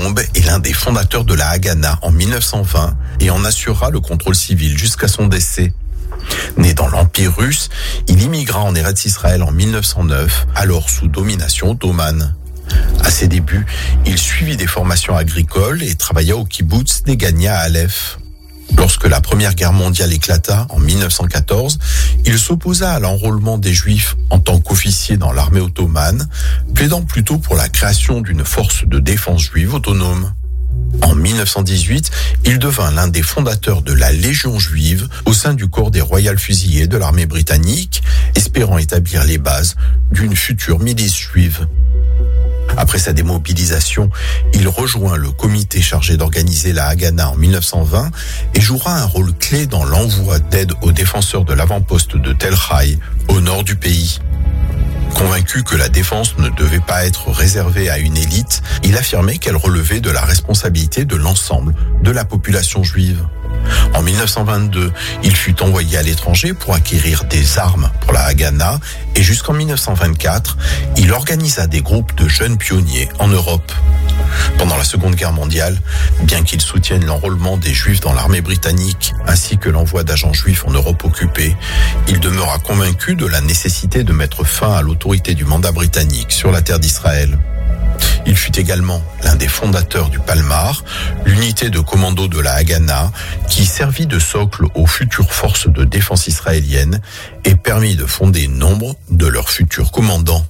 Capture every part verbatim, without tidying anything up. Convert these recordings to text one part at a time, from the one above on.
Colomb est l'un des fondateurs de la Haganah en mille neuf cent vingt et en assurera le contrôle civil jusqu'à son décès. Né dans l'Empire russe, il immigra en Eretz Israël en mille neuf cent neuf, alors sous domination ottomane. À ses débuts, il suivit des formations agricoles et travailla au kibboutz Negania à Aleph. Lorsque la Première Guerre mondiale éclata en mille neuf cent quatorze, il s'opposa à l'enrôlement des Juifs en tant qu'officier dans l'armée ottomane, plaidant plutôt pour la création d'une force de défense juive autonome. En mille neuf cent dix-huit, il devint l'un des fondateurs de la Légion juive au sein du corps des Royal Fusiliers de l'armée britannique, espérant établir les bases d'une future milice juive. Après sa démobilisation, il rejoint le comité chargé d'organiser la Haganah en mille neuf cent vingt et jouera un rôle clé dans l'envoi d'aide aux défenseurs de l'avant-poste de Tel Chai, au nord du pays. Convaincu que la défense ne devait pas être réservée à une élite, il affirmait qu'elle relevait de la responsabilité de l'ensemble de la population juive. En mille neuf cent vingt-deux, il fut envoyé à l'étranger pour acquérir des armes pour la Haganah et jusqu'en mille neuf cent vingt-quatre, il organisa des groupes de jeunes pionniers en Europe. Pendant la Seconde Guerre mondiale, bien qu'il soutienne l'enrôlement des Juifs dans l'armée britannique ainsi que l'envoi d'agents juifs en Europe occupée, il demeura convaincu de la nécessité de mettre fin à l'autorité du mandat britannique sur la terre d'Israël. Il fut également l'un des fondateurs du Palmar, l'unité de commando de la Haganah, qui servit de socle aux futures forces de défense israéliennes et permit de fonder nombre de leurs futurs commandants.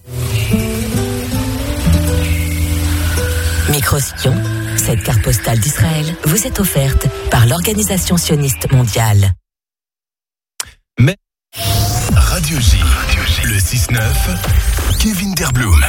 Micro-Sion, cette carte postale d'Israël vous est offerte par l'Organisation sioniste mondiale. Mais Radio J, le six neuf, Kevin Derblum.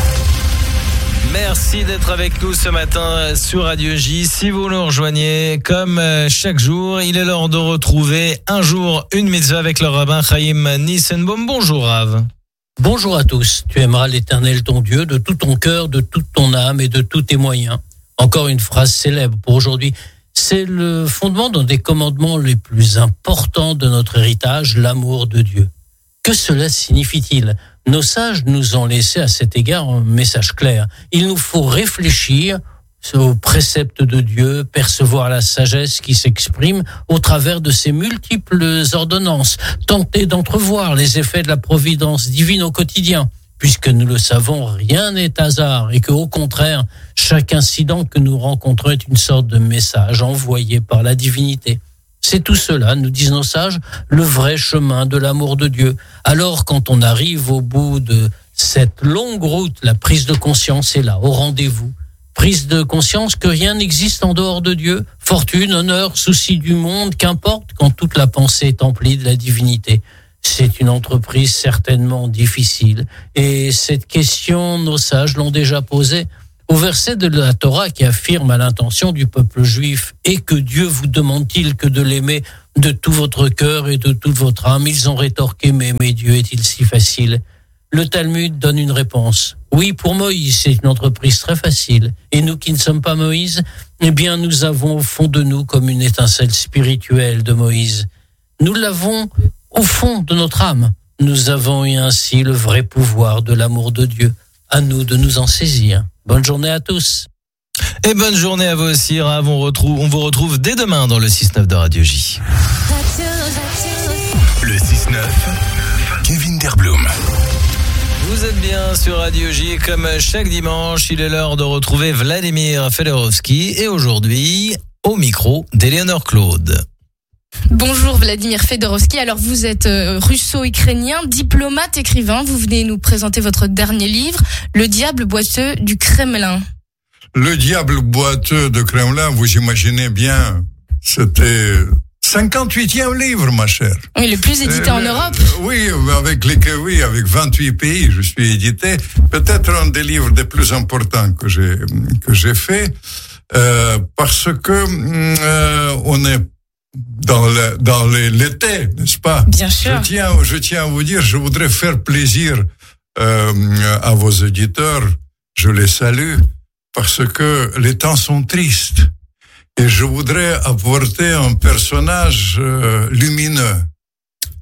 Merci d'être avec nous ce matin sur Radio J. Si vous nous rejoignez, comme chaque jour, il est l'heure de retrouver un jour une mitzvah avec le rabbin Chaim Nissenbaum. Bonjour Rav. Bonjour à tous. Tu aimeras l'Éternel ton Dieu de tout ton cœur, de toute ton âme et de tous tes moyens. Encore une phrase célèbre pour aujourd'hui. C'est le fondement d'un des commandements les plus importants de notre héritage, l'amour de Dieu. Que cela signifie-t-il ? Nos sages nous ont laissé à cet égard un message clair. Il nous faut réfléchir aux préceptes de Dieu, percevoir la sagesse qui s'exprime au travers de ses multiples ordonnances, tenter d'entrevoir les effets de la providence divine au quotidien, puisque nous le savons, rien n'est hasard et que, au contraire, chaque incident que nous rencontrons est une sorte de message envoyé par la divinité. C'est tout cela, nous disent nos sages, le vrai chemin de l'amour de Dieu. Alors, quand on arrive au bout de cette longue route, la prise de conscience est là, au rendez-vous. Prise de conscience que rien n'existe en dehors de Dieu. Fortune, honneur, souci du monde, qu'importe, quand toute la pensée est emplie de la divinité. C'est une entreprise certainement difficile. Et cette question, nos sages l'ont déjà posée au verset de la Torah qui affirme à l'intention du peuple juif « Et que Dieu vous demande-t-il que de l'aimer de tout votre cœur et de toute votre âme ?» Ils ont rétorqué « Mais, mais Dieu est-il si facile ?» Le Talmud donne une réponse. Oui, pour Moïse, c'est une entreprise très facile. Et nous qui ne sommes pas Moïse, eh bien, nous avons au fond de nous comme une étincelle spirituelle de Moïse. Nous l'avons au fond de notre âme. Nous avons eu ainsi le vrai pouvoir de l'amour de Dieu. À nous de nous en saisir. Bonne journée à tous. Et bonne journée à vous aussi, Rav. On, retrouve, on vous retrouve dès demain dans le six neuf de Radio J. Le six neuf, Kevin Derblum. Vous êtes bien sur Radio J, comme chaque dimanche, il est l'heure de retrouver Vladimir Fedorovski et aujourd'hui, au micro d'Éléonore Claude. Bonjour Vladimir Fedorovski, alors vous êtes euh, russo-ukrainien, diplomate, écrivain, vous venez nous présenter votre dernier livre, Le diable boiteux du Kremlin. Le diable boiteux du Kremlin, vous imaginez bien, c'était cinquante-huitième livre, ma chère. Oui, le plus édité euh, en Europe. Oui, avec les, oui, avec vingt-huit pays, je suis édité. Peut-être un des livres les plus importants que j'ai, que j'ai fait, euh, parce que, euh, on est dans le, dans le, l'été, n'est-ce pas? Bien sûr. Je tiens, je tiens à vous dire, je voudrais faire plaisir, euh, à vos auditeurs. Je les salue parce que les temps sont tristes. Et je voudrais apporter un personnage euh, lumineux.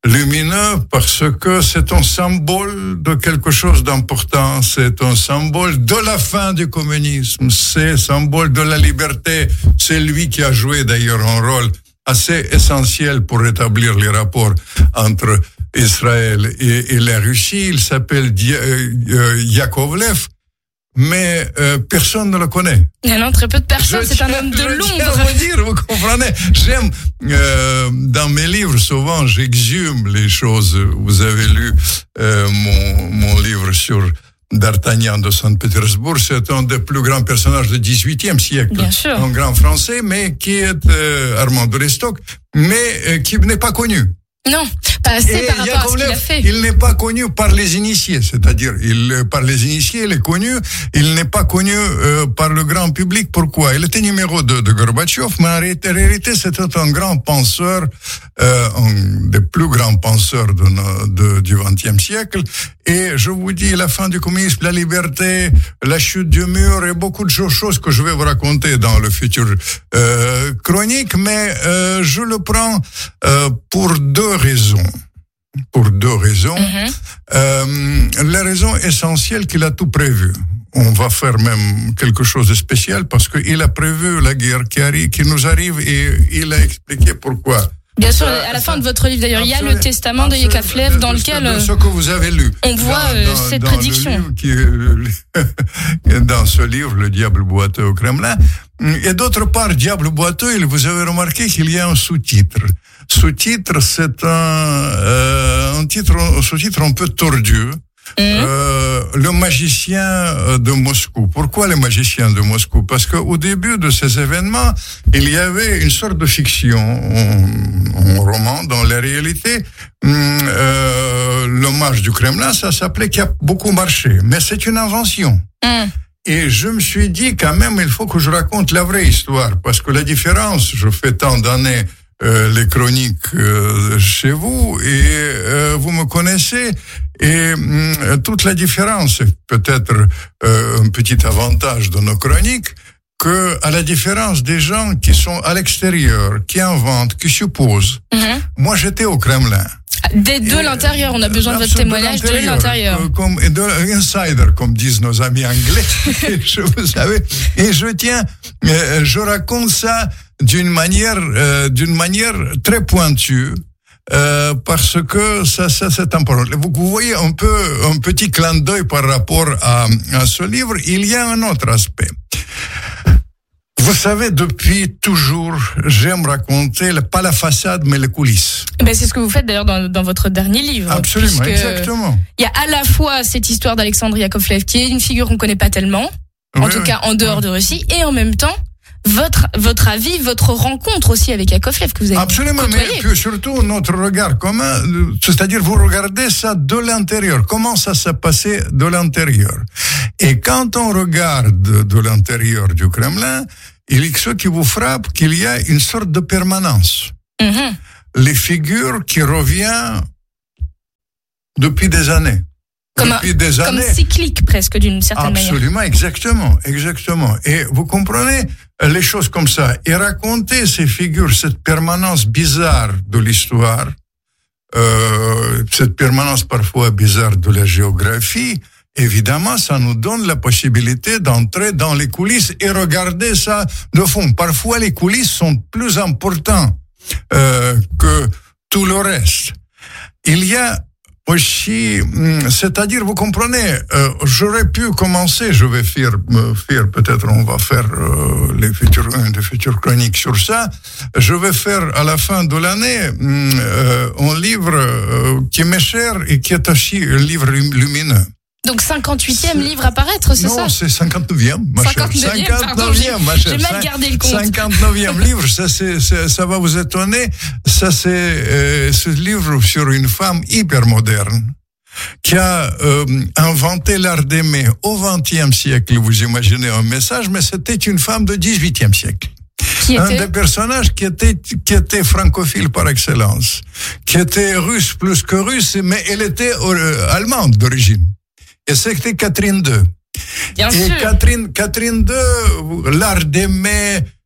lumineux parce que c'est un symbole de quelque chose d'important, c'est un symbole de la fin du communisme, c'est un symbole de la liberté, c'est lui qui a joué d'ailleurs un rôle assez essentiel pour rétablir les rapports entre Israël et, et la Russie. Il s'appelle Dia- euh, Yakovlev, mais euh, personne ne le connaît. Non, très peu de personnes, Je c'est un tiens- homme de je tiens l'ombre. à vous dire, vous comprenez. J'aime, euh, dans mes livres, souvent, j'exhume les choses. Vous avez lu euh, mon, mon livre sur D'Artagnan de Saint-Pétersbourg. C'est un des plus grands personnages du dix-huitième siècle. Bien sûr. Un grand français, mais qui est euh, Armand de Lestock, mais euh, qui n'est pas connu. Non, pas assez Et par rapport à ce qu'il a Yakovlev, fait. il n'est pas connu par les initiés, c'est-à-dire il par les initiés, il est connu, il n'est pas connu euh, par le grand public. Pourquoi? Il était numéro deux de Gorbatchev, mais en réalité, en réalité c'était un grand penseur, euh, un des plus grands penseurs de, no- de, du vingtième siècle. Et je vous dis, la fin du communisme, la liberté, la chute du mur et beaucoup de choses que je vais vous raconter dans le futur euh, chronique, mais euh, je le prends euh, pour deux raisons. Pour deux raisons. Mhm. Euh, la raison essentielle qu'il a tout prévu. On va faire même quelque chose de spécial parce qu'il a prévu la guerre qui arrive, qui nous arrive et il a expliqué pourquoi. Bien sûr, Ça, à la ça- fin de votre livre d'ailleurs, il y a le Absolument, testament de absolument. Yakovlev dans De- lequel de euh, ce que vous avez lu. on voit, Dans- euh, dans- cette dans le prédiction. livre qui est- dans ce livre, Le diable boiteux au Kremlin. Et d'autre part, diable boiteux, il- vous avez remarqué qu'il y a un sous-titre. Sous-titre, c'est un, euh, un titre, un sous-titre un peu tordu. Euh, le magicien de Moscou. Pourquoi le magicien de Moscou? Parce qu'au début de ces événements, il y avait une sorte de fiction, un, un roman dans la réalité. Euh, le marche du Kremlin, ça s'appelait, qui a beaucoup marché. Mais c'est une invention. hum, Et je me suis dit, quand même, il faut que je raconte la vraie histoire. Parce que la différence, je fais tant d'années euh, les chroniques euh, chez vous, et euh, vous me connaissez, et hum, toute la différence, c'est peut-être euh, un petit avantage de nos chroniques, que à la différence des gens qui sont à l'extérieur, qui inventent, qui supposent, mhm. moi j'étais au Kremlin. Des de Et, l'intérieur, on a besoin de votre absolument, témoignage de l'intérieur. euh, Comme et de insider, comme disent nos amis anglais. Et je, vous savez, et je tiens, euh, je raconte ça d'une manière, euh, d'une manière très pointue. Euh, parce que ça, ça c'est important. Vous, vous voyez un peu un petit clin d'œil par rapport à, à ce livre. Il y a un autre aspect. Vous savez, depuis toujours, j'aime raconter le- pas la façade, mais les coulisses. Ben, c'est ce que vous faites d'ailleurs dans, dans votre dernier livre. Absolument, puisque exactement. Il y a à la fois cette histoire d'Alexandre Yakovlev, qui est une figure qu'on connaît pas tellement, en Oui, tout oui. cas en dehors de Russie, et en même temps, votre, votre avis, votre rencontre aussi avec Yakovlev que vous avez Absolument, mais côtoyé. que surtout notre regard commun, euh, c'est-à-dire vous regardez ça de l'intérieur, comment ça s'est passé de l'intérieur. Et quand on regarde de l'intérieur du Kremlin, il y a ce qui vous frappe, qu'il y a une sorte de permanence. Mhm. Les figures qui reviennent depuis des années. Comme, un- depuis des comme années. cyclique presque d'une certaine manière. Absolument, exactement, exactement. Et vous comprenez euh, les choses comme ça. Et raconter ces figures, cette permanence bizarre de l'histoire, euh, cette permanence parfois bizarre de la géographie, évidemment, ça nous donne la possibilité d'entrer dans les coulisses et regarder ça de fond. Parfois, les coulisses sont plus importantes euh, que tout le reste. Il y a aussi, c'est-à-dire, vous comprenez, euh, j'aurais pu commencer, je vais faire, me faire, peut-être on va faire euh, les futures, une des futures chroniques sur ça, je vais faire à la fin de l'année euh, un livre euh, qui m'est cher et qui est aussi un livre lumineux. Donc cinquante-huitième livre à paraître, c'est ça? Non, c'est cinquante-neuvième, ma chère. cinquantaneuvième, pardon, cinquante-neuvième, ma chère. j'ai mal gardé le compte. cinquante-neuvième livre, ça, c'est, c'est, ça va vous étonner. Ça, c'est euh, ce livre sur une femme hyper moderne qui a euh, inventé l'art d'aimer au vingtième siècle. Vous imaginez un message, mais c'était une femme de dix-huitième siècle. Qui Un était des personnages qui était, qui était francophile par excellence, qui était russe plus que russe, mais elle était euh, allemande d'origine. Et c'était Catherine deux. Bien Et sûr. Catherine, Catherine deux, l'art d'aimer,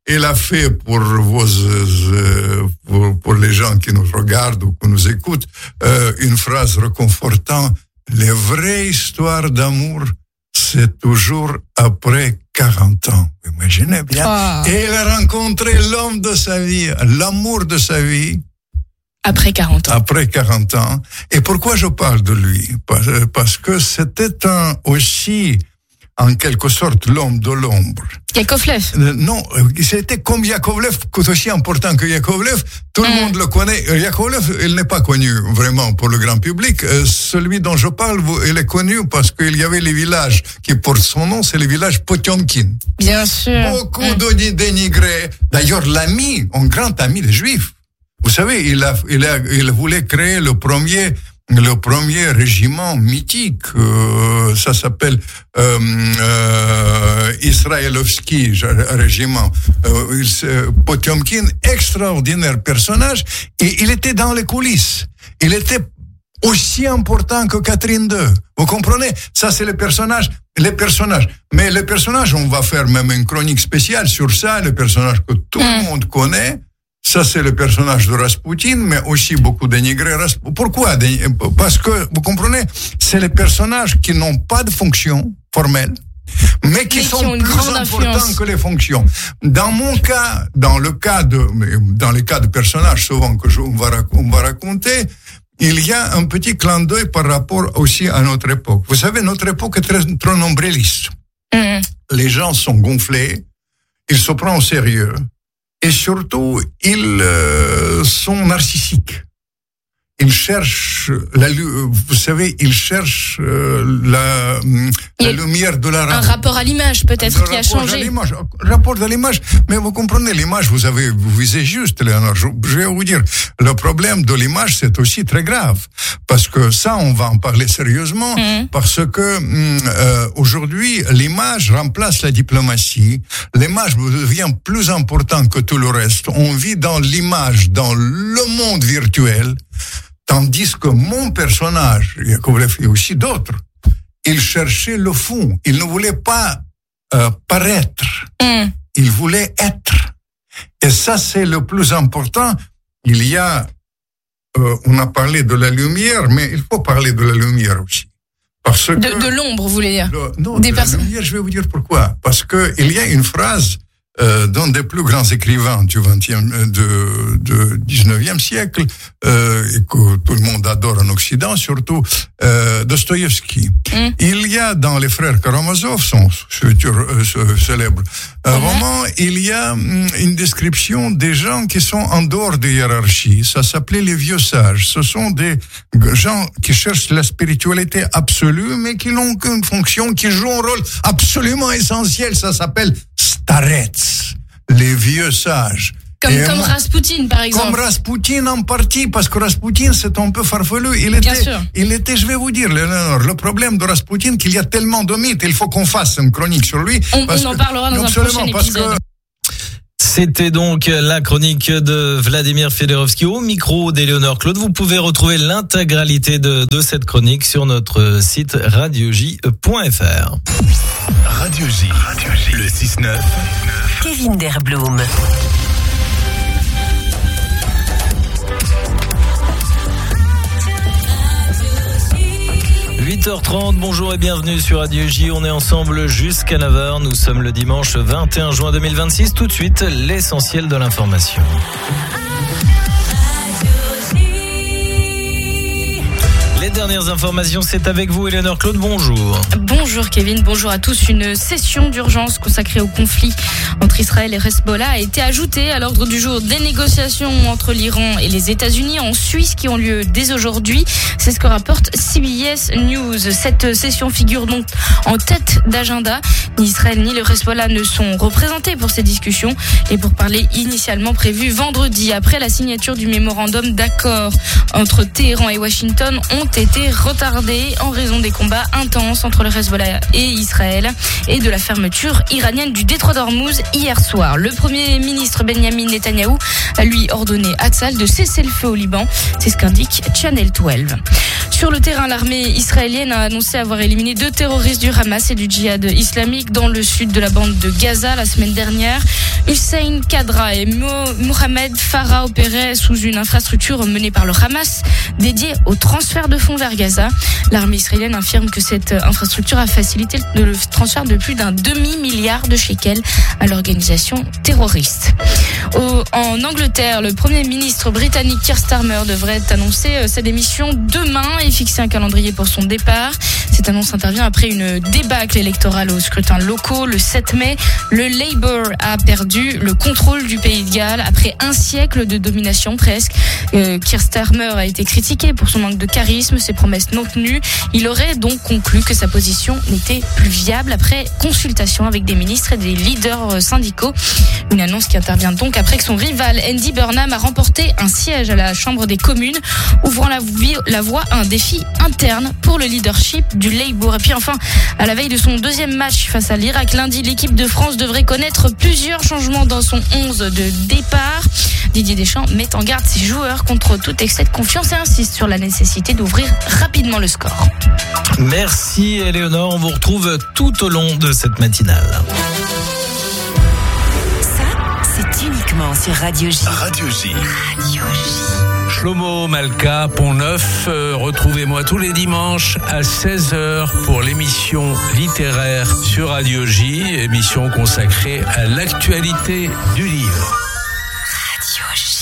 il a fait pour vos, euh, pour, pour les gens qui nous regardent ou qui nous écoutent, euh, une phrase réconfortante. Les vraies histoires d'amour, c'est toujours après quarante ans. Vous imaginez bien. Oh. Et il a rencontré l'homme de sa vie, l'amour de sa vie. Après quarante ans. Après quarante ans. Et pourquoi je parle de lui? Parce que c'était un, aussi, en quelque sorte, l'homme de l'ombre. Yakovlev. Euh, non, c'était comme Yakovlev, aussi important que Yakovlev. Tout mmh. le monde le connaît. Yakovlev, il n'est pas connu vraiment pour le grand public. Euh, celui dont je parle, il est connu parce qu'il y avait les villages qui portent son nom, c'est le village Potiomkin. Bien sûr. Beaucoup mmh. de dénigrés. D'ailleurs, l'ami, un grand ami des Juifs. Vous savez, il a, il a, il voulait créer le premier, le premier régiment mythique. Euh, ça s'appelle euh, euh, Israelovski régiment. Euh, Potiomkin, extraordinaire personnage, et il était dans les coulisses. Il était aussi important que Catherine deux. Vous comprenez? Ça, c'est le personnage, les personnages. Mais les personnages, on va faire même une chronique spéciale sur ça, les personnages que tout le monde connaît. Ça, c'est le personnage de Rasputin, mais aussi beaucoup dénigré. Pourquoi? Parce que, vous comprenez, c'est les personnages qui n'ont pas de fonction formelle, mais qui mais sont qui plus importants influence. Que les fonctions. Dans mon cas, dans le cas de, dans les cas de personnages souvent que je, on va, on va raconter, il y a un petit clin d'œil par rapport aussi à notre époque. Vous savez, notre époque est très, très nombriliste. Mmh. Les gens sont gonflés, ils se prennent au sérieux. Et surtout, ils euh, sont narcissiques. Ils cherchent, la, vous savez, ils cherchent euh, la, la lumière de la... Un rapport à l'image, peut-être, qui a changé. À l'image, rapport à l'image. Mais vous comprenez, l'image, vous avez, vous visez juste, Léonore. Je, je vais vous dire, le problème de l'image, c'est aussi très grave. Parce que ça, on va en parler sérieusement. Mmh. Parce que, euh, aujourd'hui, l'image remplace la diplomatie. L'image devient plus importante que tout le reste. On vit dans l'image, dans le monde virtuel. Tandis que mon personnage, Yakovlev et aussi d'autres, il cherchait le fond. Il ne voulait pas euh, paraître. Mm. Il voulait être. Et ça, c'est le plus important. Il y a, euh, on a parlé de la lumière, mais il faut parler de la lumière aussi. Parce que de, de l'ombre, vous voulez dire? Le, non, Des de personnes... la lumière, je vais vous dire pourquoi. Parce que il y a une phrase Euh, d'un des plus grands écrivains du vingtième, de, de dix-neuvième siècle, euh, et que tout le monde adore en Occident, surtout, euh, Dostoïevski. Mm. Il y a dans les frères Karamazov, son futur euh, célèbre euh, mm. roman, il y a mm, une description des gens qui sont en dehors des hiérarchies. Ça s'appelait les vieux sages. Ce sont des gens qui cherchent la spiritualité absolue, mais qui n'ont qu'une fonction, qui jouent un rôle absolument essentiel. Ça s'appelle starets, les vieux sages. Comme, comme moi, Rasputin, par exemple. Comme Rasputin en partie, parce que Rasputin, c'est un peu farfelu. Il était, Bien sûr. il était, je vais vous dire, Léonore, le problème de Rasputin, qu'il y a tellement de mythes, il faut qu'on fasse une chronique sur lui. On, on en parlera dans un prochain épisode. C'était donc la chronique de Vladimir Fedorovski au micro d'Éléonore Claude. Vous pouvez retrouver l'intégralité de, de cette chronique sur notre site radio j point f r. Radio J, le six neuf. Kevin Derblum. huit heures trente, bonjour et bienvenue sur Radio J. On est ensemble jusqu'à neuf heures. Nous sommes le dimanche vingt et un juin deux mille vingt-six. Tout de suite, l'essentiel de l'information. Les dernières informations, c'est avec vous, Éléonore Claude. Bonjour. Bonjour, Kevin. Bonjour à tous. Une session d'urgence consacrée au conflit entre Israël et Hezbollah a été ajoutée à l'ordre du jour des négociations entre l'Iran et les États-Unis en Suisse qui ont lieu dès aujourd'hui. C'est ce que rapporte C B S News. Cette session figure donc en tête d'agenda. Ni Israël ni le Hezbollah ne sont représentés pour ces discussions. Les pourparlers initialement prévus vendredi après la signature du mémorandum d'accord entre Téhéran et Washington ont été retardés en raison des combats intenses entre le Hezbollah et Israël et de la fermeture iranienne du détroit d'Ormuz hier soir. Le Premier ministre Benjamin Netanyahou a lui ordonné à Tzal de cesser le feu au Liban. C'est ce qu'indique Channel douze. Sur le terrain, l'armée israélienne a annoncé avoir éliminé deux terroristes du Hamas et du djihad islamique dans le sud de la bande de Gaza la semaine dernière. Hussein Kadra et Mohamed Farah opéraient sous une infrastructure menée par le Hamas dédiée au transfert de fonds vers Gaza. L'armée israélienne affirme que cette infrastructure a facilité le transfert de plus d'un demi-milliard de shekels à l'organisation terroriste. Au, en Angleterre, le Premier ministre britannique Keir Starmer devrait annoncer sa démission demain et fixer un calendrier pour son départ. Cette annonce intervient après une débâcle électorale aux scrutins locaux. Le sept mai, le Labour a perdu le contrôle du pays de Galles après un siècle de domination presque. Euh, Keir Starmer a été critiqué pour son manque de charisme, ses promesses non tenues. Il aurait donc conclu que sa position n'était plus viable après consultation avec des ministres et des leaders syndicaux. Une annonce qui intervient donc après que son rival Andy Burnham a remporté un siège à la Chambre des communes, ouvrant la, la voie à un défi interne pour le leadership du Labour. Et puis enfin, à la veille de son deuxième match face à l'Irak lundi, l'équipe de France devrait connaître plusieurs changements dans son onze de départ. Didier Deschamps met en garde ses joueurs contre tout excès de confiance et insiste sur la nécessité d'ouvrir rapidement le score. Merci Éléonore, on vous retrouve tout au long de cette matinale. C'est uniquement sur Radio J. Radio J. Radio J. Shlomo Malka, Pont-Neuf. Euh, retrouvez-moi tous les dimanches à seize heures pour l'émission littéraire sur Radio J, émission consacrée à l'actualité du livre. Radio J.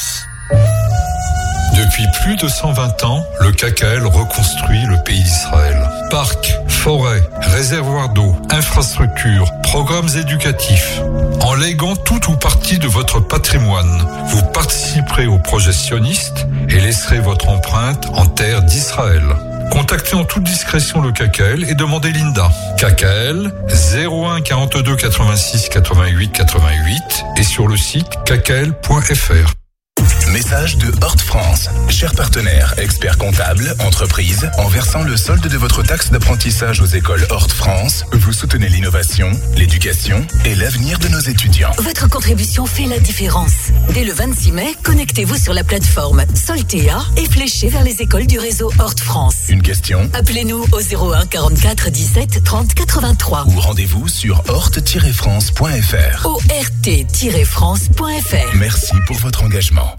Depuis plus de cent vingt ans, le K K L reconstruit le pays d'Israël. Parcs, forêts, réservoirs d'eau, infrastructures, programmes éducatifs. En léguant tout ou partie de votre patrimoine, vous participerez au projet sioniste et laisserez votre empreinte en terre d'Israël. Contactez en toute discrétion le K K L et demandez Linda. K K L zéro un quarante-deux quatre-vingt-six quatre-vingt-huit quatre-vingt-huit et sur le site k k l point f r. Message de Hort France. Chers partenaires, experts comptables, entreprises, en versant le solde de votre taxe d'apprentissage aux écoles Hort France, vous soutenez l'innovation, l'éducation et l'avenir de nos étudiants. Votre contribution fait la différence. Dès le vingt-six mai, connectez-vous sur la plateforme Soltea et fléchez vers les écoles du réseau Hort France. Une question? Appelez-nous au zéro un quarante-quatre dix-sept trente quatre-vingt-trois ou rendez-vous sur hort tiret france point f r. O R T tiret france point f r. Merci pour votre engagement.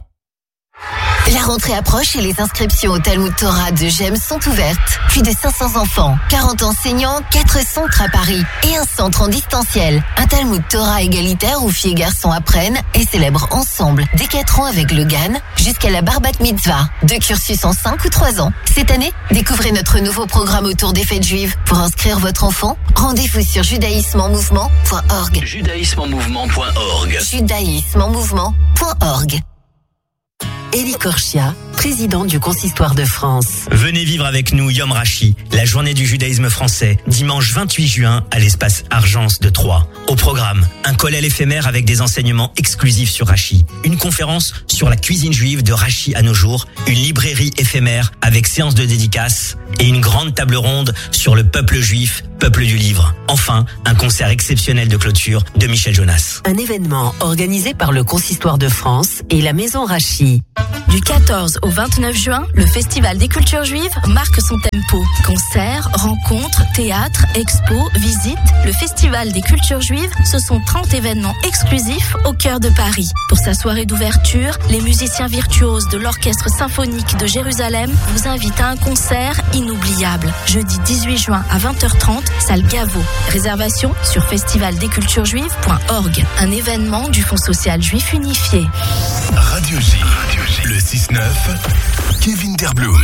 La rentrée approche et les inscriptions au Talmud Torah de Gem sont ouvertes. Plus de cinq cents enfants, quarante enseignants, quatre centres à Paris et un centre en distanciel. Un Talmud Torah égalitaire où filles et garçons apprennent et célèbrent ensemble des quatre ans avec le Gan jusqu'à la Bar Bat Mitzvah. Deux cursus en cinq ou trois ans. Cette année, découvrez notre nouveau programme autour des fêtes juives. Pour inscrire votre enfant, rendez-vous sur judaïsme en mouvement point org. judaïsme en mouvement point org. judaïsme en mouvement point org. Élie Korchia, président du Consistoire de France. Venez vivre avec nous Yom Rashi, la journée du judaïsme français, dimanche vingt-huit juin à l'espace Argence de Troyes. Au programme, un kollel éphémère avec des enseignements exclusifs sur Rashi, une conférence sur la cuisine juive de Rashi à nos jours, une librairie éphémère avec séance de dédicaces et une grande table ronde sur le peuple juif, peuple du livre. Enfin, un concert exceptionnel de clôture de Michel Jonas. Un événement organisé par le Consistoire de France et la Maison Rachi. Du quatorze au vingt-neuf juin, le Festival des cultures juives marque son tempo. Concerts, rencontres, théâtres, expos, visites. Le Festival des cultures juives, ce sont trente événements exclusifs au cœur de Paris. Pour sa soirée d'ouverture, les musiciens virtuoses de l'Orchestre symphonique de Jérusalem vous invitent à un concert inoubliable. Jeudi dix-huit juin à vingt heures trente, salle Gaveau. Réservation sur festival des cultures juives point org. Un événement du Fonds social juif unifié. Radio J. Le six neuf, Kevin Derblum.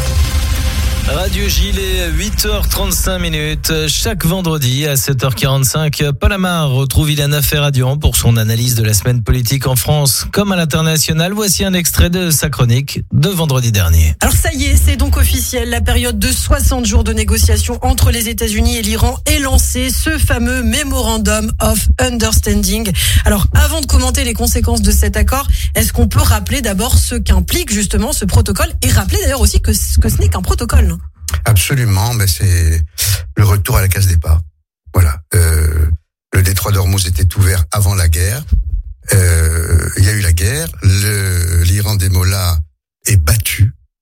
Radio J, il est huit heures trente-cinq minutes. Chaque vendredi à sept heures quarante-cinq, Paul Amar retrouve Ilana Ferradian pour son analyse de la semaine politique en France comme à l'international. Voici un extrait de sa chronique de vendredi dernier. Alors ça y est, c'est donc officiel. La période de soixante jours de négociations entre les États-Unis et l'Iran est lancée. Ce fameux Memorandum of Understanding. Alors avant de commenter les conséquences de cet accord, est-ce qu'on peut rappeler d'abord ce qu'implique justement ce protocole et rappeler d'ailleurs aussi que, que ce n'est qu'un protocole? Absolument, mais c'est le retour à la case départ. Voilà. Euh, le détroit d'Ormuz était ouvert avant la guerre. Euh, il y a eu la guerre. Le, l'Iran des Mollahs est battu.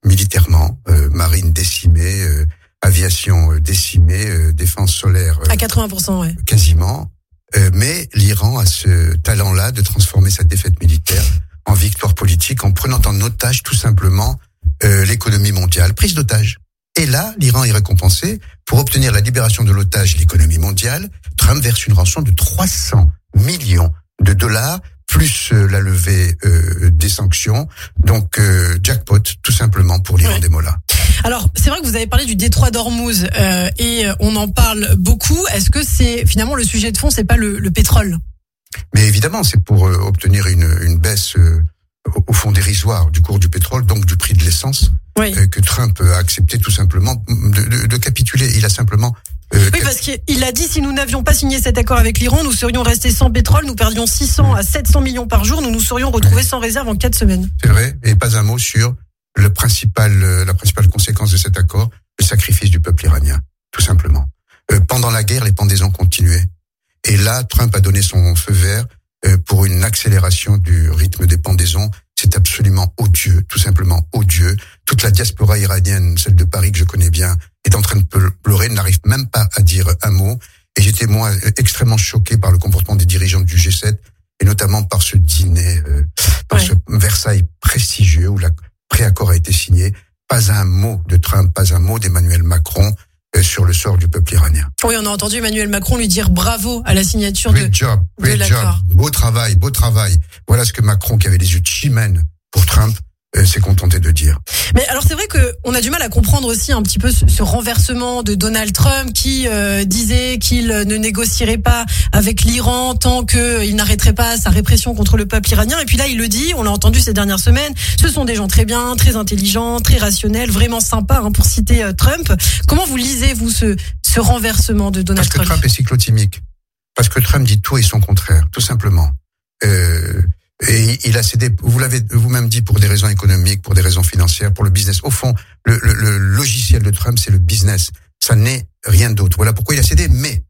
militairement, euh, marine décimée, euh, aviation euh, décimée, euh, défense solaire euh, à quatre-vingts pour cent, ouais. quasiment. Euh, mais l'Iran a ce talent-là de transformer sa défaite militaire en victoire politique en prenant en otage tout simplement euh, l'économie mondiale, prise d'otage. Et là, l'Iran est récompensé. Pour obtenir la libération de l'otage et l'économie mondiale, Trump verse une rançon de trois cents millions de dollars, plus euh, la levée euh, des sanctions. Donc, euh, jackpot, tout simplement, pour l'Iran ouais. des mollahs. Alors, c'est vrai que vous avez parlé du détroit d'Ormuz euh, et on en parle beaucoup. Est-ce que c'est finalement le sujet de fond, c'est pas le, le pétrole ? Mais évidemment, c'est pour euh, obtenir une, une baisse euh, au fond dérisoire du cours du pétrole, donc du prix de l'essence, oui. euh, que Trump a accepté tout simplement de, de, de capituler. Il a simplement... Euh, oui, parce qu'il a dit si nous n'avions pas signé cet accord avec l'Iran, nous serions restés sans pétrole, nous perdions six cents à sept cents millions par jour, nous nous serions retrouvés sans réserve en quatre semaines. C'est vrai, et pas un mot sur le principal, la principale conséquence de cet accord, le sacrifice du peuple iranien, tout simplement. Euh, pendant la guerre, les pendaisons continuaient. Et là, Trump a donné son feu vert euh, pour une accélération du rythme des pendaisons. C'est absolument odieux, tout simplement odieux. Toute la diaspora iranienne, celle de Paris que je connais bien, est en train de pleurer, n'arrive même pas à dire un mot. Et j'étais, moi, extrêmement choqué par le comportement des dirigeants du G sept, et notamment par ce dîner, euh, par ouais. ce Versailles prestigieux où la préaccord a été signé. Pas un mot de Trump, pas un mot d'Emmanuel Macron euh, sur le sort du peuple iranien. Oui, on a entendu Emmanuel Macron lui dire bravo à la signature great de, job, great de job. l'accord. Beau travail, beau travail. Voilà ce que Macron, qui avait les yeux de chimène pour Trump, euh, s'est contenté de dire. Mais alors c'est vrai que on a du mal à comprendre aussi un petit peu ce, ce renversement de Donald Trump qui euh, disait qu'il ne négocierait pas avec l'Iran tant qu'il n'arrêterait pas sa répression contre le peuple iranien. Et puis là, il le dit, on l'a entendu ces dernières semaines, ce sont des gens très bien, très intelligents, très rationnels, vraiment sympas, hein, pour citer euh, Trump. Comment vous lisez, vous, ce, ce renversement de Donald Trump ? Parce que Trump est cyclotimique. Parce que Trump dit tout et son contraire, tout simplement. Euh... Et il a cédé, vous l'avez vous-même dit, pour des raisons économiques, pour des raisons financières, pour le business. Au fond, le, le, le logiciel de Trump, c'est le business. Ça n'est rien d'autre. Voilà pourquoi il a cédé. Mais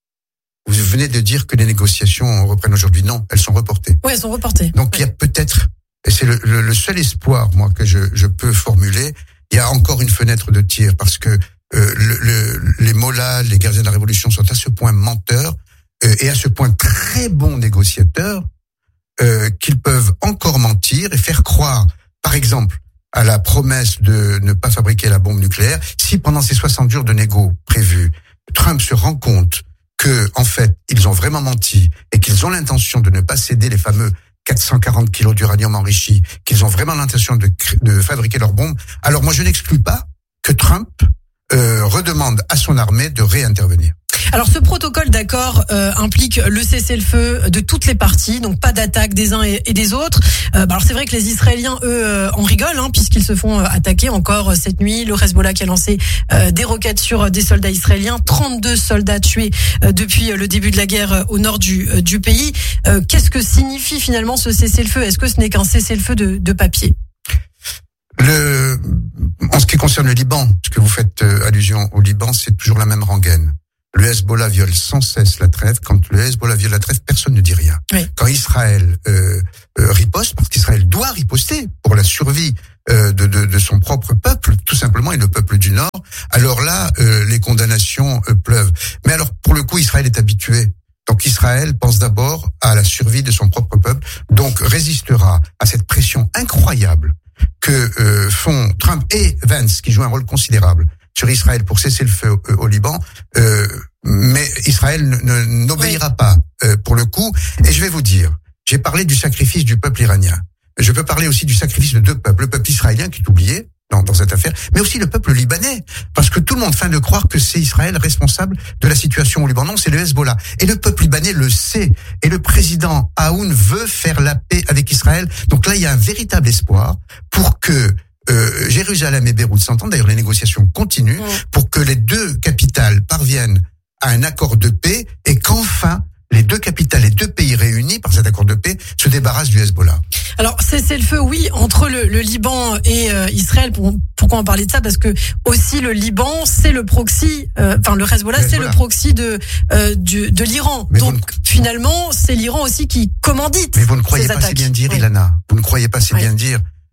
vous venez de dire que les négociations reprennent aujourd'hui. Non, elles sont reportées. Oui, elles sont reportées. Donc il y a peut-être, et c'est le, le, le seul espoir, moi, que je, je peux formuler, il y a encore une fenêtre de tir, parce que euh, le, le, les mollahs, les gardiens de la révolution sont à ce point menteurs euh, et à ce point très bons négociateurs, Euh, qu'ils peuvent encore mentir et faire croire, par exemple, à la promesse de ne pas fabriquer la bombe nucléaire. Si pendant ces soixante jours de négo prévus, Trump se rend compte que, en fait, ils ont vraiment menti et qu'ils ont l'intention de ne pas céder les fameux quatre cent quarante kilos d'uranium enrichi, qu'ils ont vraiment l'intention de, de fabriquer leur bombe, alors moi je n'exclus pas que Trump euh, redemande à son armée de réintervenir. Alors ce protocole d'accord euh, implique le cessez-le-feu de toutes les parties, donc pas d'attaque des uns et, et des autres. Euh, bah alors c'est vrai que les Israéliens, eux, euh, en rigolent, hein, puisqu'ils se font euh, attaquer encore euh, cette nuit. Le Hezbollah qui a lancé euh, des roquettes sur euh, des soldats israéliens, trente-deux soldats tués euh, depuis euh, le début de la guerre euh, au nord du, euh, du pays. Euh, qu'est-ce que signifie finalement ce cessez-le-feu ? Est-ce que ce n'est qu'un cessez-le-feu de, de papier ? Le, en ce qui concerne le Liban, ce que vous faites euh, allusion au Liban, c'est toujours la même rengaine. Le Hezbollah viole sans cesse la trêve. Quand le Hezbollah viole la trêve, personne ne dit rien. Oui. Quand Israël euh, euh, riposte, parce qu'Israël doit riposter pour la survie euh, de, de, de son propre peuple, tout simplement, et le peuple du Nord, alors là, euh, les condamnations euh, pleuvent. Mais alors, pour le coup, Israël est habitué. Donc Israël pense d'abord à la survie de son propre peuple, donc résistera à cette pression incroyable que euh, font Trump et Vance, qui jouent un rôle considérable sur Israël pour cesser le feu au, au Liban, euh, mais Israël ne, ne, n'obéira oui. pas euh, pour le coup. Et je vais vous dire, j'ai parlé du sacrifice du peuple iranien. Je peux parler aussi du sacrifice de deux peuples, le peuple israélien qui est oublié dans, dans cette affaire, mais aussi le peuple libanais, parce que tout le monde feint de croire que c'est Israël responsable de la situation au Liban. Non, c'est le Hezbollah. Et le peuple libanais le sait. Et le président Aoun veut faire la paix avec Israël. Donc là, il y a un véritable espoir pour que Euh, Jérusalem et Beyrouth s'entendent. D'ailleurs, les négociations continuent pour que les deux capitales parviennent à un accord de paix et qu'enfin les deux capitales, les deux pays réunis par cet accord de paix se débarrassent du Hezbollah. Alors cessez le feu, oui, entre le, le Liban et euh, Israël. Pour, pourquoi on parlait de ça ? Parce que aussi le Liban, c'est le proxy, euh, enfin le Hezbollah, le Hezbollah, c'est le proxy de euh, du, de l'Iran. Mais Donc ne... finalement, c'est l'Iran aussi qui commandite. Mais vous ne croyez ces pas attaques. C'est bien dire, oui. Ilana. Vous ne croyez pas c'est oui. bien dire.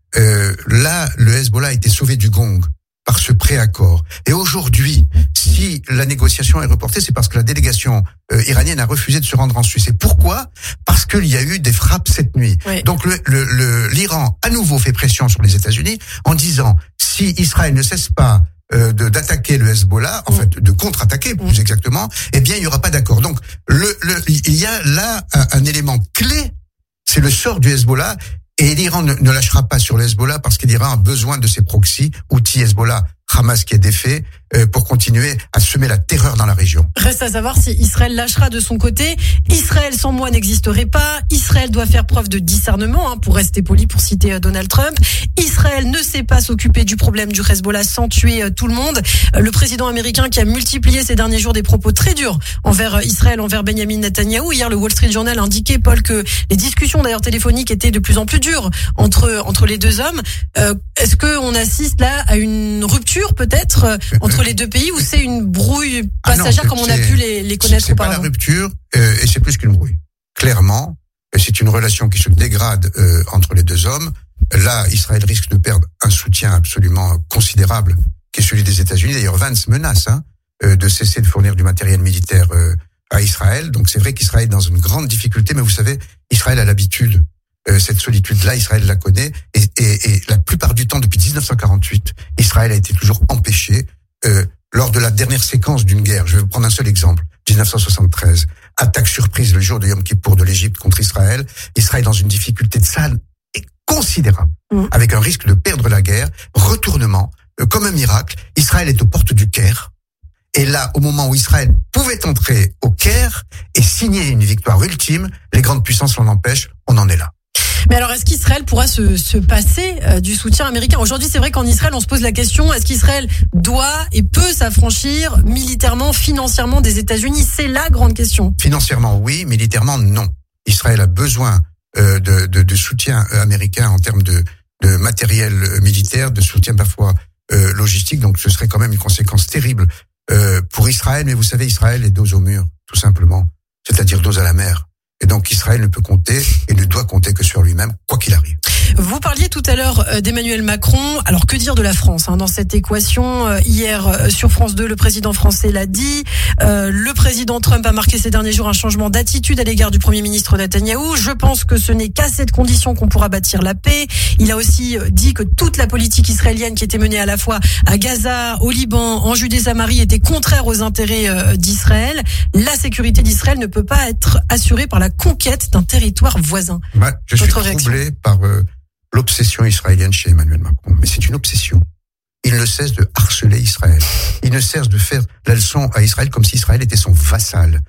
euh, là, le Hezbollah a été sauvé du gong par ce préaccord. Et aujourd'hui, si la négociation est reportée, c'est parce que la délégation euh, iranienne a refusé de se rendre en Suisse. Et pourquoi ? Parce qu'il y a eu des frappes cette nuit. Oui. Donc le, le, le, l'Iran à nouveau fait pression sur les États-Unis en disant si Israël ne cesse pas euh, de, d'attaquer le Hezbollah, en mmh. fait de contre-attaquer plus mmh. exactement, eh bien il n'y aura pas d'accord. Donc le, le, il y a là un, un élément clé, c'est le sort du Hezbollah. Et l'Iran ne, ne lâchera pas sur le Hezbollah parce que l'Iran a besoin de ses proxys, outils Hezbollah, Hamas qui est défait, euh, pour continuer à semer la terreur dans la région. Reste à savoir si Israël lâchera de son côté. Israël sans moi n'existerait pas. Israël doit faire preuve de discernement, hein, pour rester poli, pour citer Donald Trump. Israël ne sait pas s'occuper du problème du Hezbollah sans tuer euh, tout le monde. Euh, le président américain qui a multiplié ces derniers jours des propos très durs envers euh, Israël, envers Benjamin Netanyahou. Hier, le Wall Street Journal indiquait, Paul, que les discussions d'ailleurs téléphoniques étaient de plus en plus dures entre entre les deux hommes. Euh, est-ce que on assiste là à une rupture peut-être euh, entre les deux pays ou c'est une brouille passagère ah non, comme on a pu les, les connaître c'est auparavant? C'est pas la rupture euh, et c'est plus qu'une brouille. Clairement, c'est une relation qui se dégrade euh, entre les deux hommes. Là, Israël risque de perdre un soutien absolument considérable qui est celui des États-Unis. D'ailleurs, Vance menace hein, euh, de cesser de fournir du matériel militaire euh, à Israël. Donc c'est vrai qu'Israël est dans une grande difficulté, mais vous savez, Israël a l'habitude. Euh, cette solitude-là, Israël la connaît, et, et, et la plupart du temps, depuis dix-neuf cent quarante-huit, Israël a été toujours empêché. Euh, lors de la dernière séquence d'une guerre, je vais vous prendre un seul exemple, dix-neuf cent soixante-treize, attaque surprise le jour de Yom Kippour de l'Égypte contre Israël, Israël dans une difficulté de salle considérable, mmh. avec un risque de perdre la guerre, retournement, euh, comme un miracle, Israël est aux portes du Caire, et là, au moment où Israël pouvait entrer au Caire et signer une victoire ultime, les grandes puissances l'en empêchent, on en est là. Mais alors, est-ce qu'Israël pourra se, se passer euh, du soutien américain ? Aujourd'hui, c'est vrai qu'en Israël, on se pose la question, est-ce qu'Israël doit et peut s'affranchir militairement, financièrement des États-Unis ? C'est la grande question. Financièrement, oui. Militairement, non. Israël a besoin euh, de, de, de soutien américain en termes de, de matériel militaire, de soutien parfois euh, logistique. Donc, ce serait quand même une conséquence terrible euh, pour Israël. Mais vous savez, Israël est dos au mur, tout simplement. C'est-à-dire dos à la mer. Et donc Israël ne peut compter et ne doit compter que sur lui-même, quoi qu'il arrive. Vous parliez tout à l'heure d'Emmanuel Macron. Alors que dire de la France hein, dans cette équation ? Hier sur France deux, le président français l'a dit. Euh, le président Trump a marqué ces derniers jours un changement d'attitude à l'égard du Premier ministre Netanyahou. Je pense que ce n'est qu'à cette condition qu'on pourra bâtir la paix. Il a aussi dit que toute la politique israélienne qui était menée à la fois à Gaza, au Liban, en Judée-Samarie était contraire aux intérêts d'Israël. La sécurité d'Israël ne peut pas être assurée par la conquête d'un territoire voisin. Bah, je suis Votre troublé réaction. par euh, l'obsession israélienne chez Emmanuel Macron. Mais c'est une obsession. Il ne cesse de harceler Israël. Il ne cesse de faire la leçon à Israël comme si Israël était son vassal.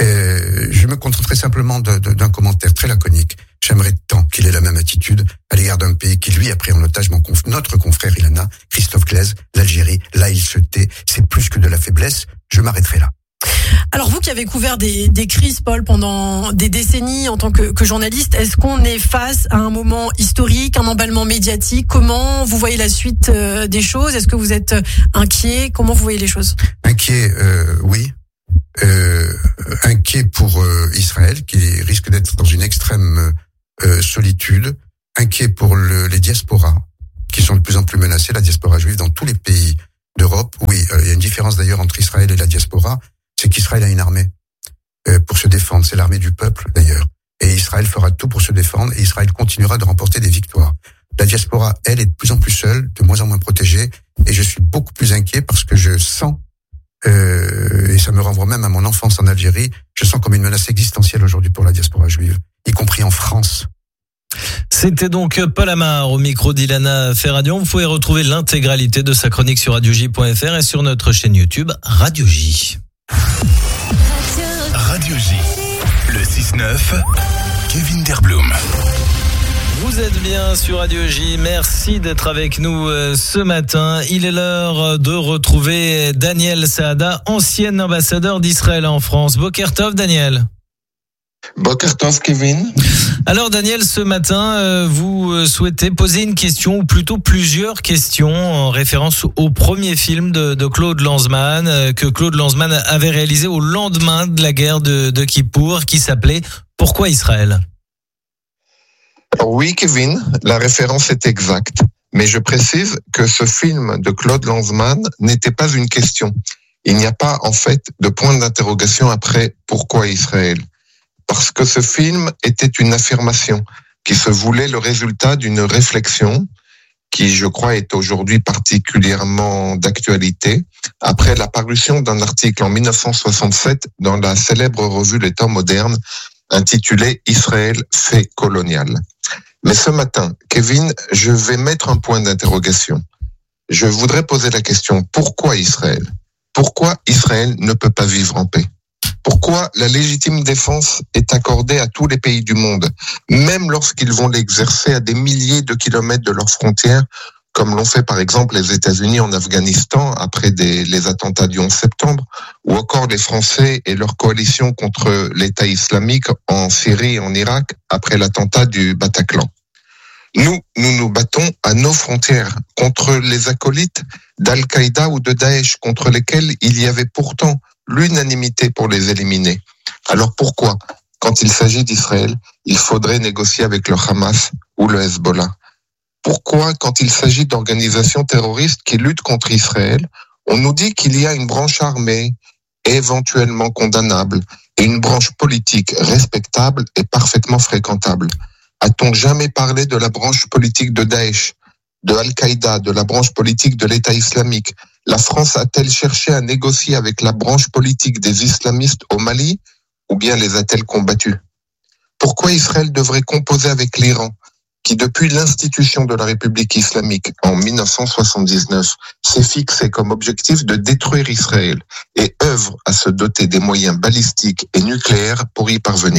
Euh, je me contenterai simplement de, de, d'un commentaire très laconique. J'aimerais tant qu'il ait la même attitude à l'égard d'un pays qui, lui, a pris en otage mon conf- notre confrère Ilana, Christophe Glaise, l'Algérie. Là, il se tait. C'est plus que de la faiblesse. Je m'arrêterai là. Alors vous qui avez couvert des, des crises, Paul, pendant des décennies en tant que, que journaliste, est-ce qu'on est face à un moment historique, un emballement médiatique ? Comment vous voyez la suite euh, des choses ? Est-ce que vous êtes inquiet ? Comment vous voyez les choses ? Inquiet, euh, oui. Euh, inquiet pour euh, Israël, qui risque d'être dans une extrême euh, solitude. Inquiet pour le, les diasporas, qui sont de plus en plus menacées, la diaspora juive dans tous les pays d'Europe. Oui, euh, il y a une différence d'ailleurs entre Israël et la diaspora. C'est qu'Israël a une armée euh, pour se défendre. C'est l'armée du peuple, d'ailleurs. Et Israël fera tout pour se défendre et Israël continuera de remporter des victoires. La diaspora, elle, est de plus en plus seule, de moins en moins protégée. Et je suis beaucoup plus inquiet parce que je sens, euh, et ça me renvoie même à mon enfance en Algérie, je sens comme une menace existentielle aujourd'hui pour la diaspora juive, y compris en France. C'était donc Paul Amar au micro d'Ilana Ferradion. Vous pouvez retrouver l'intégralité de sa chronique sur radio j point f r et sur notre chaîne YouTube Radio J. Radio J, le six neuf, Kevin Derblum. Vous êtes bien sur Radio J, merci d'être avec nous ce matin. Il est l'heure de retrouver Daniel Saada, ancien ambassadeur d'Israël en France. Boker Tov, Daniel. Boker Tov, Kevin. Alors Daniel, ce matin, vous souhaitez poser une question, ou plutôt plusieurs questions, en référence au premier film de, de Claude Lanzmann, que Claude Lanzmann avait réalisé au lendemain de la guerre de, de Kippour, qui s'appelait « Pourquoi Israël ?» Alors oui, Kevin, la référence est exacte. Mais je précise que ce film de Claude Lanzmann n'était pas une question. Il n'y a pas, en fait, de point d'interrogation après pourquoi Israël. Parce que ce film était une affirmation qui se voulait le résultat d'une réflexion qui, je crois, est aujourd'hui particulièrement d'actualité, après la parution d'un article en dix-neuf cent soixante-sept dans la célèbre revue Les Temps modernes, intitulé « Israël, fait colonial ». Mais ce matin, Kevin, je vais mettre un point d'interrogation. Je voudrais poser la question, pourquoi Israël ? Pourquoi Israël ne peut pas vivre en paix ? Pourquoi la légitime défense est accordée à tous les pays du monde, même lorsqu'ils vont l'exercer à des milliers de kilomètres de leurs frontières, comme l'ont fait par exemple les États-Unis en Afghanistan après des, les attentats du onze septembre, ou encore les Français et leur coalition contre l'État islamique en Syrie et en Irak après l'attentat du Bataclan. Nous, nous nous battons à nos frontières contre les acolytes d'Al-Qaïda ou de Daesh, contre lesquels il y avait pourtant l'unanimité pour les éliminer. Alors pourquoi, quand il s'agit d'Israël, il faudrait négocier avec le Hamas ou le Hezbollah ? Pourquoi, quand il s'agit d'organisations terroristes qui luttent contre Israël, on nous dit qu'il y a une branche armée éventuellement condamnable et une branche politique respectable et parfaitement fréquentable ? A-t-on jamais parlé de la branche politique de Daesh, de Al-Qaïda, de la branche politique de l'État islamique ? La France a-t-elle cherché à négocier avec la branche politique des islamistes au Mali ou bien les a-t-elle combattus ? Pourquoi Israël devrait composer avec l'Iran, qui depuis l'institution de la République islamique en dix-neuf cent soixante-dix-neuf s'est fixé comme objectif de détruire Israël et œuvre à se doter des moyens balistiques et nucléaires pour y parvenir ?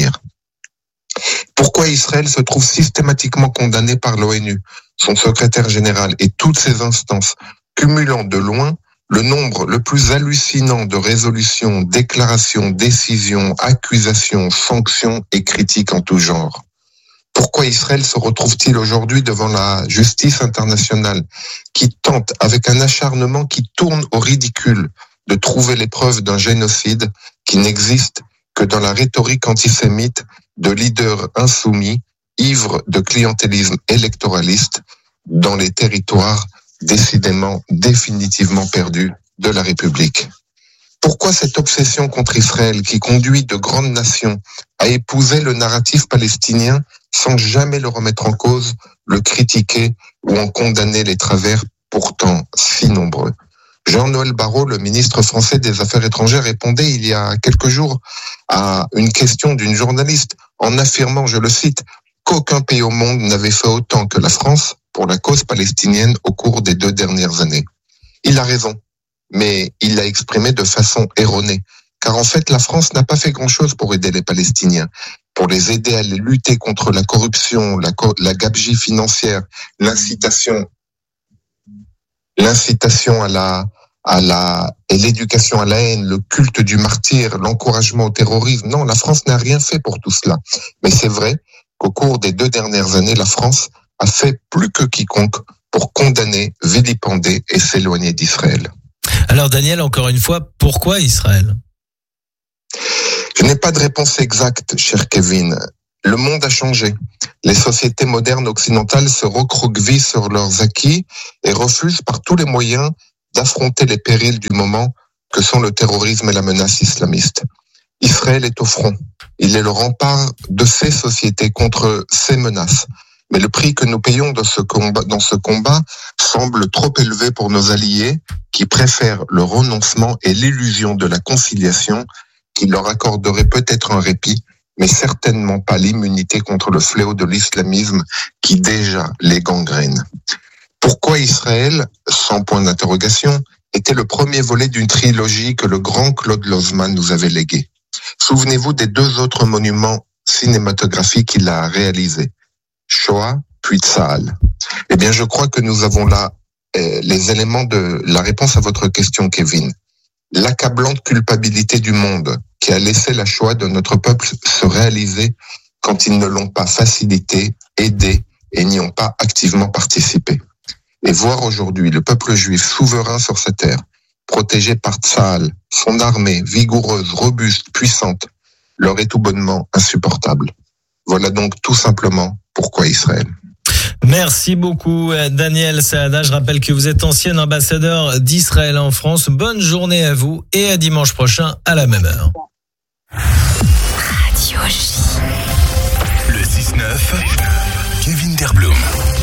Pourquoi Israël se trouve systématiquement condamné par l'ONU, son secrétaire général et toutes ses instances, cumulant de loin le nombre le plus hallucinant de résolutions, déclarations, décisions, accusations, sanctions et critiques en tout genre ? Pourquoi Israël se retrouve-t-il aujourd'hui devant la justice internationale qui tente, avec un acharnement qui tourne au ridicule, de trouver les preuves d'un génocide qui n'existe que dans la rhétorique antisémite de leaders insoumis, ivres de clientélisme électoraliste dans les territoires décidément, définitivement perdus de la République. Pourquoi cette obsession contre Israël qui conduit de grandes nations à épouser le narratif palestinien sans jamais le remettre en cause, le critiquer ou en condamner les travers pourtant si nombreux ? Jean-Noël Barrot, le ministre français des Affaires étrangères, répondait il y a quelques jours à une question d'une journaliste en affirmant, je le cite, qu'aucun pays au monde n'avait fait autant que la France pour la cause palestinienne au cours des deux dernières années. Il a raison, mais il l'a exprimé de façon erronée, car en fait la France n'a pas fait grand-chose pour aider les Palestiniens, pour les aider à lutter contre la corruption, la, la gabegie financière, l'incitation, l'incitation à la à la et l'éducation à la haine, le culte du martyr, l'encouragement au terrorisme. Non, la France n'a rien fait pour tout cela. Mais c'est vrai qu'au cours des deux dernières années, la France a fait plus que quiconque pour condamner, vilipender et s'éloigner d'Israël. Alors Daniel, encore une fois, pourquoi Israël ? Je n'ai pas de réponse exacte, cher Kevin. Le monde a changé. Les sociétés modernes occidentales se recroquevillent sur leurs acquis et refusent par tous les moyens d'affronter les périls du moment que sont le terrorisme et la menace islamiste. Israël est au front. Il est le rempart de ces sociétés contre ces menaces. Mais le prix que nous payons dans ce combat, dans ce combat semble trop élevé pour nos alliés qui préfèrent le renoncement et l'illusion de la conciliation qui leur accorderait peut-être un répit, mais certainement pas l'immunité contre le fléau de l'islamisme qui déjà les gangrène. Pourquoi Israël, sans point d'interrogation, était le premier volet d'une trilogie que le grand Claude Lanzmann nous avait léguée. Souvenez-vous des deux autres monuments cinématographiques qu'il a réalisés, Shoah puis Tzahal. Eh bien, je crois que nous avons là euh, les éléments de la réponse à votre question, Kevin. L'accablante culpabilité du monde qui a laissé la Shoah de notre peuple se réaliser quand ils ne l'ont pas facilité, aidé et n'y ont pas activement participé. Et voir aujourd'hui le peuple juif souverain sur sa terre, protégé par Tzahal, son armée vigoureuse, robuste, puissante, leur est tout bonnement insupportable. Voilà donc tout simplement pourquoi Israël. Merci beaucoup Daniel Saada. Je rappelle que vous êtes ancien ambassadeur d'Israël en France. Bonne journée à vous et à dimanche prochain à la même heure. Radio J. Le six neuf, Kevin Terblum.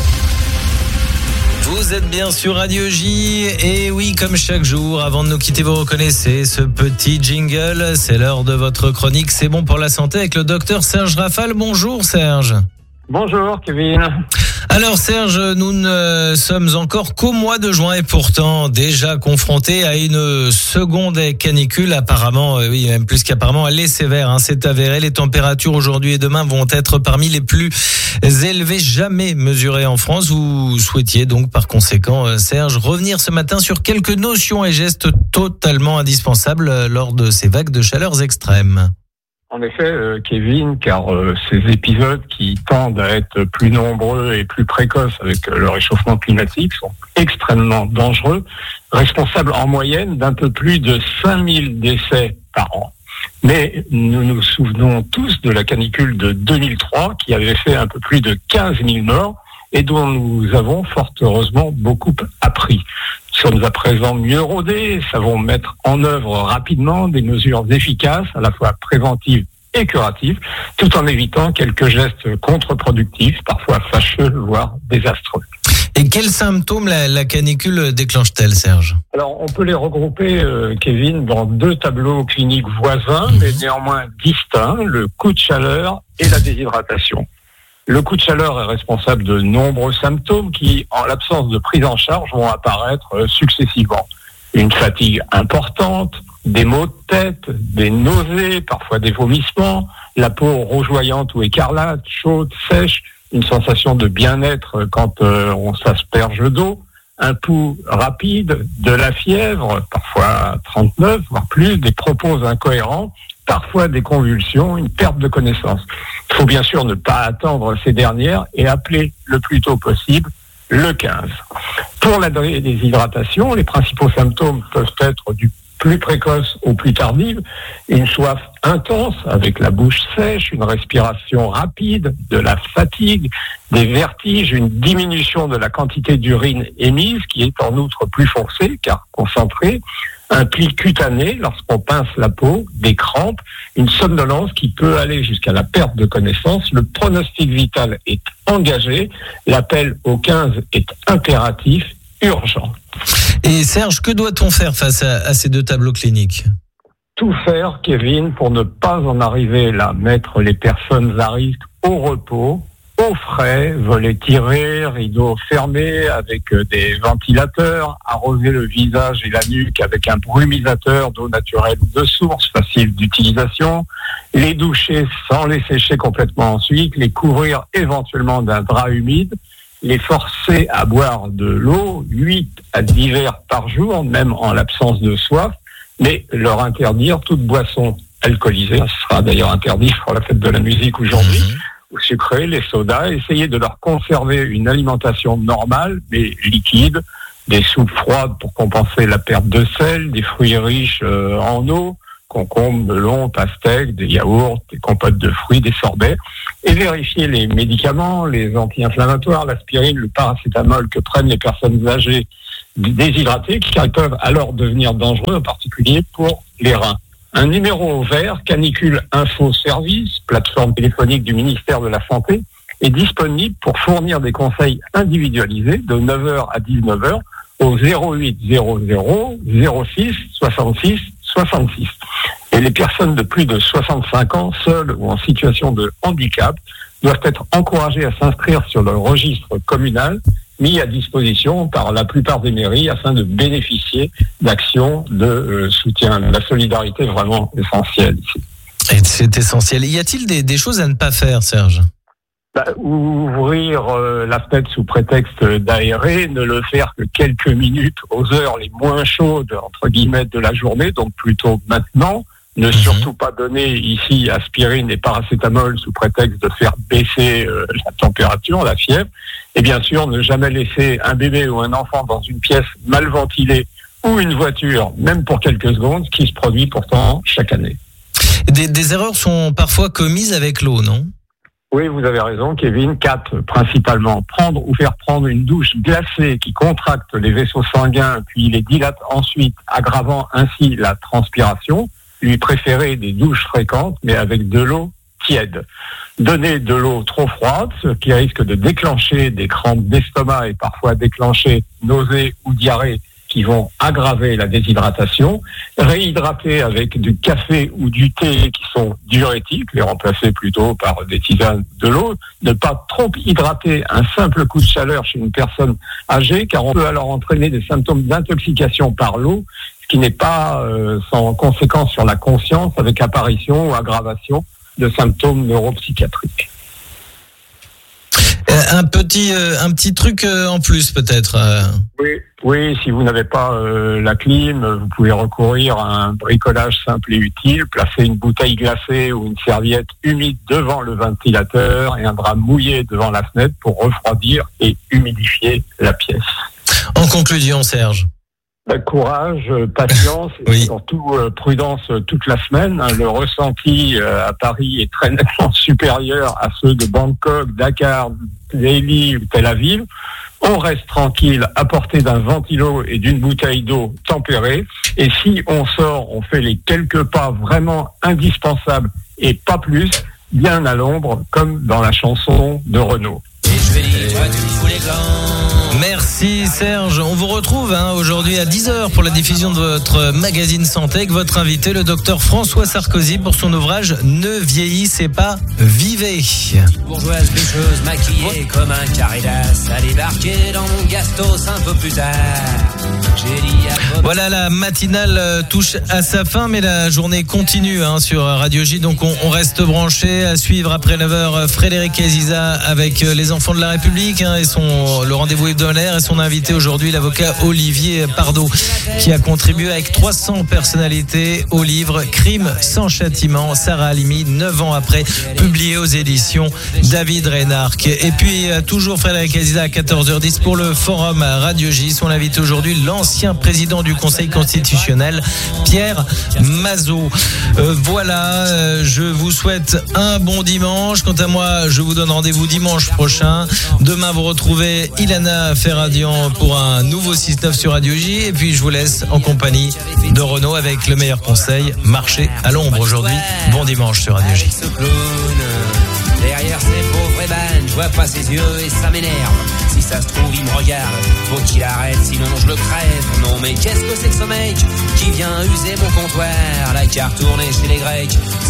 Vous êtes bien sur Radio J et oui, comme chaque jour, avant de nous quitter, vous reconnaissez ce petit jingle. C'est l'heure de votre chronique C'est bon pour la santé avec le docteur Serge Rafal. Bonjour Serge. Bonjour Kevin. Alors Serge, nous ne sommes encore qu'au mois de juin et pourtant déjà confrontés à une seconde canicule. Apparemment, oui, même plus qu'apparemment, elle est sévère. Hein, c'est avéré. Les températures aujourd'hui et demain vont être parmi les plus élevées jamais mesurées en France. Vous souhaitiez donc par conséquent, Serge, revenir ce matin sur quelques notions et gestes totalement indispensables lors de ces vagues de chaleur extrêmes. En effet, euh, Kevin, car euh, ces épisodes qui tendent à être plus nombreux et plus précoces avec euh, le réchauffement climatique sont extrêmement dangereux, responsables en moyenne d'un peu plus de cinq mille décès par an. Mais nous nous souvenons tous de la canicule de deux mille trois qui avait fait un peu plus de quinze mille morts et dont nous avons fort heureusement beaucoup appris. Nous sommes à présent mieux rodés, savons mettre en œuvre rapidement des mesures efficaces, à la fois préventives et curatives, tout en évitant quelques gestes contre-productifs, parfois fâcheux, voire désastreux. Et quels symptômes la, la canicule déclenche-t-elle, Serge ? Alors, on peut les regrouper, euh, Kevin, dans deux tableaux cliniques voisins, mais néanmoins distincts, le coup de chaleur et la déshydratation. Le coup de chaleur est responsable de nombreux symptômes qui, en l'absence de prise en charge, vont apparaître successivement. Une fatigue importante, des maux de tête, des nausées, parfois des vomissements, la peau rougeoyante ou écarlate, chaude, sèche, une sensation de bien-être quand euh, on s'asperge d'eau, un pouls rapide, de la fièvre, parfois trente-neuf, voire plus, des propos incohérents, parfois des convulsions, une perte de connaissance. Il faut bien sûr ne pas attendre ces dernières et appeler le plus tôt possible le quinze. Pour la déshydratation, les principaux symptômes peuvent être du plus précoce au plus tardive, une soif intense avec la bouche sèche, une respiration rapide, de la fatigue, des vertiges, une diminution de la quantité d'urine émise qui est en outre plus foncée car concentrée, un pli cutané lorsqu'on pince la peau, des crampes, une somnolence qui peut aller jusqu'à la perte de connaissance. Le pronostic vital est engagé, l'appel au quinze est impératif, urgent. Et Serge, que doit-on faire face à, à ces deux tableaux cliniques ? Tout faire, Kevin, pour ne pas en arriver là, mettre les personnes à risque au repos, au frais, volets tirés, rideaux fermés avec des ventilateurs, arroser le visage et la nuque avec un brumisateur d'eau naturelle ou de source facile d'utilisation, les doucher sans les sécher complètement ensuite, les couvrir éventuellement d'un drap humide, les forcer à boire de l'eau, huit à dix verres par jour, même en l'absence de soif, mais leur interdire toute boisson alcoolisée. Ce sera d'ailleurs interdit pour la fête de la musique aujourd'hui. Mmh. Ou sucrés, les sodas, essayer de leur conserver une alimentation normale, mais liquide, des soupes froides pour compenser la perte de sel, des fruits riches euh, en eau, concombres, melons, pastèques, des yaourts, des compotes de fruits, des sorbets, et vérifier les médicaments, les anti-inflammatoires, l'aspirine, le paracétamol que prennent les personnes âgées déshydratées, qui peuvent alors devenir dangereux, en particulier pour les reins. Un numéro vert, Canicule Info Service, plateforme téléphonique du ministère de la Santé, est disponible pour fournir des conseils individualisés de neuf heures à dix-neuf heures au zéro huit zéro zéro zéro six soixante-six soixante-six. Et les personnes de plus de soixante-cinq ans, seules ou en situation de handicap, doivent être encouragées à s'inscrire sur le registre communal mis à disposition par la plupart des mairies afin de bénéficier d'actions de euh, soutien. La solidarité est vraiment essentielle ici. Et c'est essentiel. Y a-t-il des, des choses à ne pas faire, Serge ? Bah, ouvrir euh, la fenêtre sous prétexte d'aérer, ne le faire que quelques minutes aux heures les moins chaudes, entre guillemets, de la journée, donc plutôt maintenant. Ne mmh. surtout pas donner ici aspirine et paracétamol sous prétexte de faire baisser euh, la température, la fièvre. Et bien sûr, ne jamais laisser un bébé ou un enfant dans une pièce mal ventilée ou une voiture, même pour quelques secondes, ce qui se produit pourtant chaque année. Des, des erreurs sont parfois commises avec l'eau, non ? Oui, vous avez raison, Kevin. Quatre, principalement. Prendre ou faire prendre une douche glacée qui contracte les vaisseaux sanguins, puis les dilate ensuite, aggravant ainsi la transpiration. Lui préférer des douches fréquentes, mais avec de l'eau tiède. Donner de l'eau trop froide, ce qui risque de déclencher des crampes d'estomac et parfois déclencher nausées ou diarrhée qui vont aggraver la déshydratation. Réhydrater avec du café ou du thé qui sont diurétiques, les remplacer plutôt par des tisanes de l'eau. Ne pas trop hydrater un simple coup de chaleur chez une personne âgée, car on peut alors entraîner des symptômes d'intoxication par l'eau, ce qui n'est pas euh, sans conséquence sur la conscience, avec apparition ou aggravation de symptômes neuropsychiatriques. Euh, un petit, euh, un petit truc euh, en plus peut-être. Euh... Oui, oui. Si vous n'avez pas euh, la clim, vous pouvez recourir à un bricolage simple et utile. Placer une bouteille glacée ou une serviette humide devant le ventilateur et un drap mouillé devant la fenêtre pour refroidir et humidifier la pièce. En conclusion, Serge. Ben, courage, patience et oui. surtout euh, prudence toute la semaine. Le ressenti euh, à Paris est très nettement supérieur à ceux de Bangkok, Dakar, Delhi ou Tel Aviv. On reste tranquille à portée d'un ventilo et d'une bouteille d'eau tempérée. Et si on sort, on fait les quelques pas vraiment indispensables et pas plus, bien à l'ombre, comme dans la chanson de Renaud. Merci Serge. On vous retrouve hein, aujourd'hui à dix heures pour la diffusion de votre magazine Santé avec votre invité, le docteur François Sarkozy, pour son ouvrage Ne vieillissez pas, vivez. Bourgeoise bûcheuse maquillée comme un carré d'as a débarqué dans mon gastos un peu plus tard. J'ai dit à... Voilà, la matinale touche à sa fin, mais la journée continue hein, sur Radio J, donc on, on reste branché. À suivre après neuf heures Frédéric Aziza avec les enfants de la République hein, et son, le rendez-vous hebdomadaire et son invité aujourd'hui, l'avocat Olivier Pardo, qui a contribué avec trois cents personnalités au livre Crime sans châtiment, Sarah Halimi, neuf ans après, publié aux éditions David Reynard. Et puis toujours Frédéric Aziza à quatorze heures dix pour le forum Radio J. Son invité aujourd'hui, l'ancien président du Conseil constitutionnel, Pierre Mazeaud. Euh, voilà, euh, je vous souhaite un bon dimanche. Quant à moi, je vous donne rendez-vous dimanche prochain. Demain, vous retrouvez Ilana Ferradian pour un nouveau six neuf sur Radio J. Et puis, je vous laisse en compagnie de Renaud avec le meilleur conseil, marcher à l'ombre aujourd'hui. Bon dimanche sur Radio J. Derrière ces pauvres ébanes, je vois pas ses yeux et ça m'énerve. Si ça se trouve, il me regarde, faut qu'il arrête, sinon je le crève. Non mais qu'est-ce que c'est que ce mec qui vient user mon comptoir? La carte tournée chez les Grecs.